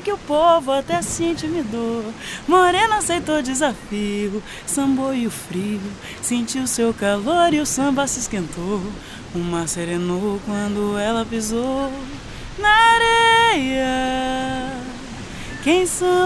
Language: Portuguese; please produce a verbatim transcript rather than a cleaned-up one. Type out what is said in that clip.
que o povo até se intimidou. Morena aceitou o desafio, sambou e o frio, sentiu seu calor e o samba se esquentou. O mar serenou quando ela pisou na areia. Quem samba